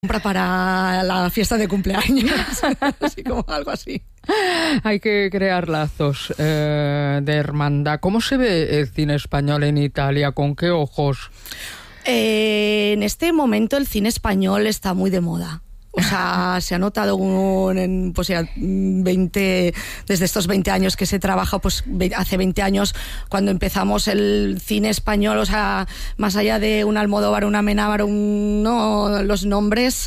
para la fiesta de cumpleaños, así como algo así. Hay que crear lazos de hermandad. ¿Cómo se ve el cine español en Italia? ¿Con qué ojos? En este momento el cine español está muy de moda. O sea, se ha notado desde estos 20 años que se trabaja, pues hace 20 años cuando empezamos el cine español, o sea, más allá de un Almodóvar, un Amenábar, los nombres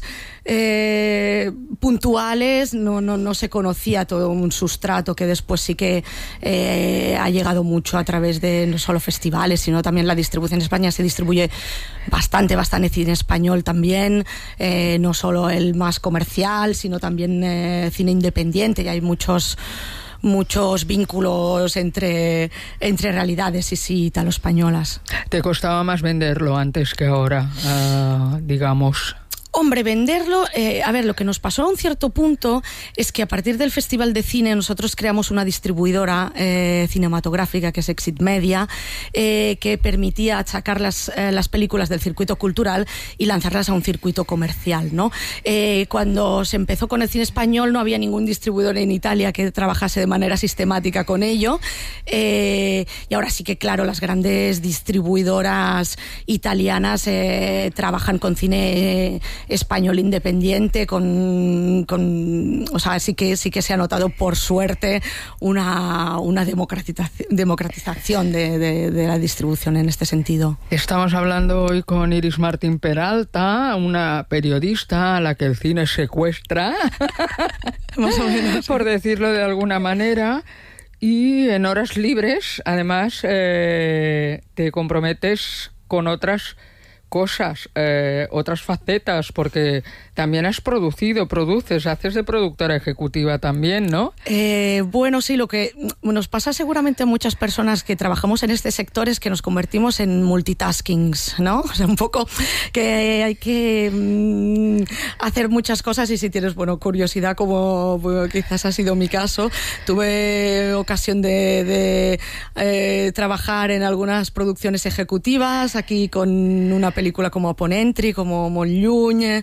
puntuales, no se conocía todo un sustrato que después sí que ha llegado mucho a través de no solo festivales, sino también la distribución en España. Se distribuye bastante cine español también, no solo el más comercial, sino también cine independiente, y hay muchos vínculos entre realidades italo-españolas. ¿Te costaba más venderlo antes que ahora, digamos? Hombre, venderlo, lo que nos pasó a un cierto punto es que a partir del Festival de Cine nosotros creamos una distribuidora cinematográfica que es Exit Media, que permitía achacar las películas del circuito cultural y lanzarlas a un circuito comercial, ¿no? Cuando se empezó con el cine español no había ningún distribuidor en Italia que trabajase de manera sistemática con ello, y ahora sí que, claro, las grandes distribuidoras italianas trabajan con cine español independiente, o sea, sí que se ha notado, por suerte, una democratización de la distribución en este sentido. Estamos hablando hoy con Iris Martín Peralta, una periodista a la que el cine secuestra, más o menos, por decirlo de alguna manera. Y en horas libres, además, te comprometes con otras cosas, otras facetas, porque también produces, haces de productora ejecutiva también, ¿no? Bueno, sí, lo que nos pasa seguramente a muchas personas que trabajamos en este sector es que nos convertimos en multitaskings, ¿no? O sea, un poco que hay que hacer muchas cosas, y si tienes, curiosidad, como quizás ha sido mi caso, tuve ocasión de trabajar en algunas producciones ejecutivas, aquí con una película como Ponentry, como Montjuïc,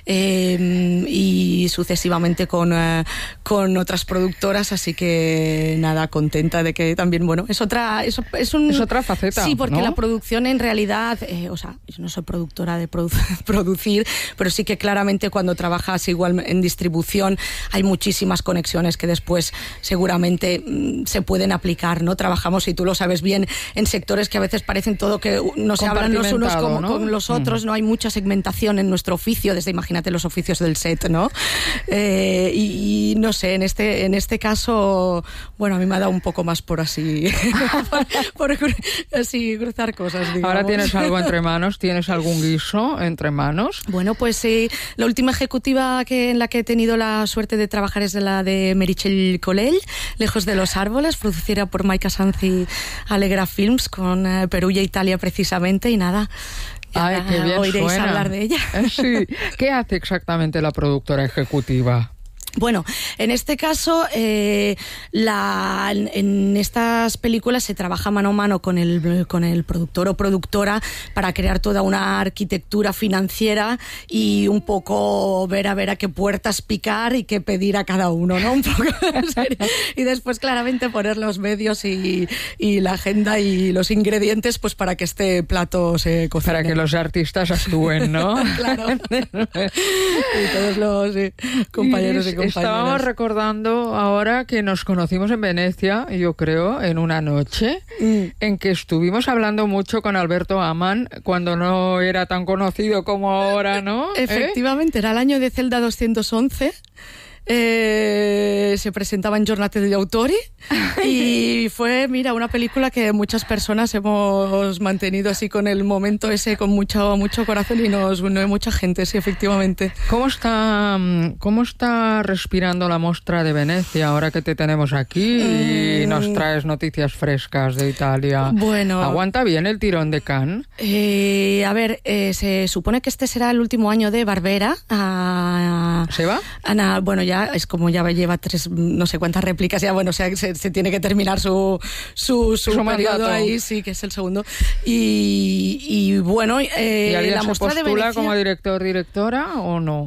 y sucesivamente con otras productoras, así que nada, contenta de que también, es otra faceta. Sí, porque, ¿no?, la producción en realidad, yo no soy productora de producir, pero sí que claramente cuando trabajas igual en distribución hay muchísimas conexiones que después seguramente se pueden aplicar, ¿no? Trabajamos, y tú lo sabes bien, en sectores que a veces parecen todo que no se hablan los unos con los otros, no hay mucha segmentación en nuestro oficio, desde, imagínate, los oficios del set, ¿no? Y no sé, en este caso, a mí me ha dado un poco más por así, por así cruzar cosas, digamos. ¿Ahora tienes algo entre manos? ¿Tienes algún guiso entre manos? Bueno, pues sí, la última ejecutiva en la que he tenido la suerte de trabajar es la de Meritxell Colell, Lejos de los árboles, producida por Maika Sanz y Alegra Films, con Perugia, Italia, precisamente, y nada. Ay, qué bien oiréis suena. Hablar de ella. Sí. ¿Qué hace exactamente la productora ejecutiva? Bueno, en este caso, en estas películas se trabaja mano a mano con el productor o productora para crear toda una arquitectura financiera y un poco ver a qué puertas picar y qué pedir a cada uno, ¿no? Un poco en serio. Y después, claramente, poner los medios y la agenda y los ingredientes, pues para que este plato se cocine. Para que los artistas actúen, ¿no? Claro. Y todos los compañeros y compañeras. Estábamos recordando ahora que nos conocimos en Venecia, yo creo, en una noche en que estuvimos hablando mucho con Alberto Amann, cuando no era tan conocido como ahora, ¿no? Efectivamente, era el año de Zelda 211. Se presentaba en Giornate degli Autori y fue, una película que muchas personas hemos mantenido así con el momento ese, con mucho corazón, y nos une mucha gente, sí, efectivamente. ¿Cómo está respirando la Mostra de Venecia ahora que te tenemos aquí y nos traes noticias frescas de Italia? Bueno, ¿aguanta bien el tirón de Cannes? Se supone que este será el último año de Barbera. ¿Se va? Ana, ya es como ya lleva 3, no sé cuántas réplicas, ya se tiene que terminar su periodo ahí, sí, que es el segundo. Y bueno, ¿Y alguien la se Mostra de postula Venecia como directora o no?